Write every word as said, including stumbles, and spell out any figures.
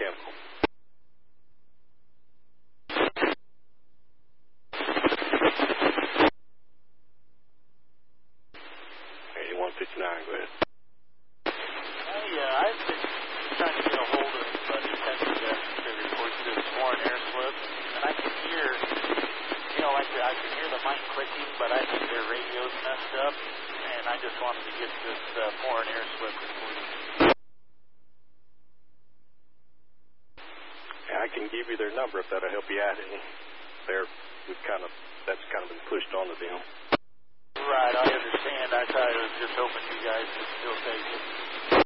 chemical. eighty-one fifty-nine, go ahead. Hey, uh, I've been trying to get a hold of uh, Detective F to report this foreign air slip, and I can hear, you know, like the, I can hear the mic clicking, but I think their radio's messed up, and I just wanted to get this uh, foreign air slip reported. Yeah, I can give you their number if that'll help you out any. They're, we've kind of, that's kind of been pushed onto them. Right, I understand. I thought I was just hoping you guys would still take it.